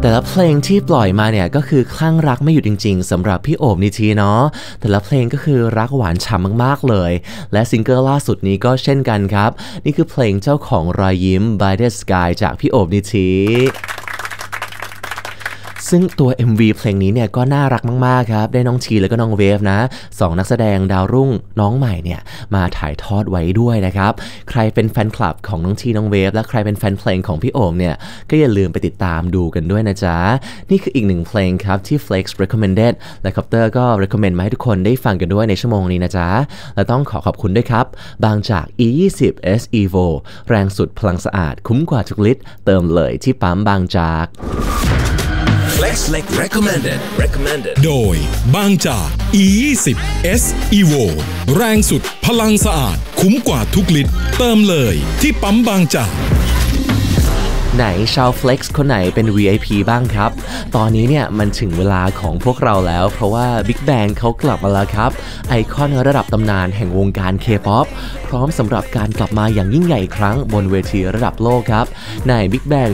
แต่ละเพลงที่ปล่อยมาเนี่ยก็คือคลั่งรักไม่หยุดจริงๆสำหรับพี่โอบนิธิเนาะแต่ละเพลงก็คือรักหวานฉ่ำมากๆเลยและซิงเกิลล่าสุดนี้ก็เช่นกันครับนี่คือเพลงเจ้าของรอยยิ้ม By the Sky จากพี่โอบนิธิซึ่งตัว MV เพลงนี้เนี่ยก็น่ารักมากๆครับได้น้องชีแล้วก็น้องเวฟนะ2นักแสดงดาวรุ่งน้องใหม่เนี่ยมาถ่ายทอดไว้ด้วยนะครับใครเป็นแฟนคลับของน้องชีน้องเวฟและใครเป็นแฟนเพลงของพี่โอมเนี่ยก็อย่าลืมไปติดตามดูกันด้วยนะจ๊ะนี่คืออีกหนึ่งเพลงครับที่ Flex recommended และคอปเตอร์ก็ recommend มาให้ทุกคนได้ฟังกันด้วยในชั่วโมงนี้นะจ๊ะและต้องขอบคุณด้วยครับบางจาก E20 S Evo แรงสุดพลังสะอาดคุ้มกว่าทุกลิตรเติมเลยที่ปั๊มบางจาก Flex recommended โดยบางจาก E20 S Evo แรงสุดพลังสะอาดคุ้มกว่าทุกลิตรเติมเลยที่ปั๊มบางจากไหนชาว Flex คนไหนเป็น VIP บ้างครับตอนนี้เนี่ยมันถึงเวลาของพวกเราแล้วเพราะว่า Big Bang เขากลับมาแล้วครับไอคอนระดับตำนานแห่งวงการ K-POP พร้อมสำหรับการกลับมาอย่างยิ่งใหญ่อีกครั้งบนเวทีระดับโลกครับใน Big Bang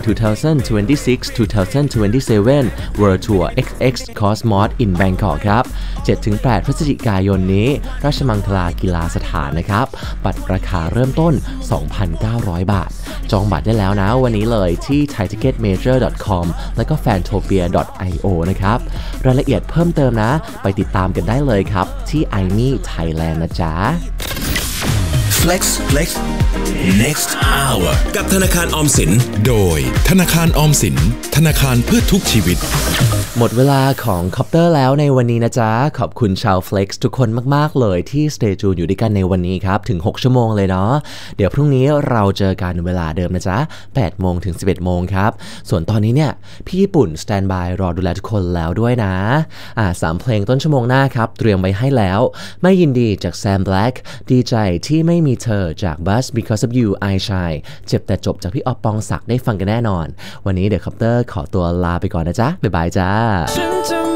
2026-2027 World Tour XX Cosmos in Bangkok ครับ 7-8 พฤศจิกายนนี้ราชมังคลากีฬาสถานนะครับบัตรราคาเริ่มต้น 2,900 บาทจองบัตรได้แล้วนะวันนี้เลยที่ thaiticketmajor.com แล้วก็ fantopia.io นะครับรายละเอียดเพิ่มเติมนะไปติดตามกันได้เลยครับที่ iMe Thailand นะจ๊ะ Flex Next Hour กับธนาคารออมสินโดยธนาคารออมสินธนาคารเพื่อทุกชีวิตหมดเวลาของคอปเตอร์แล้วในวันนี้นะจ๊ะขอบคุณชาว Flex ทุกคนมากๆเลยที่ Stay Tuned อยู่ด้วยกันในวันนี้ครับถึง6ชั่วโมงเลยเนาะเดี๋ยวพรุ่งนี้เราเจอกันเวลาเดิมนะจ๊ะ8โมงถึง11โมงครับส่วนตอนนี้เนี่ยพี่ญี่ปุ่น Stand by รอดูแลทุกคนแล้วด้วยนะ3เพลงต้นชั่วโมงหน้าครับเตรียมไว้ให้แล้วไม่ยินดีจาก Sam Black ดีใจที่ไม่มีเธอจาก Buzz Because of You I Shine เจ็บแต่จบจากพี่อ๊อฟปองศักดิ์ได้ฟังกันแน่นอนวันนี้เดี๋ยวคอปเตอร์ขอตัวลาไปก่อนนะจ๊ะบ๊ายบายจ้า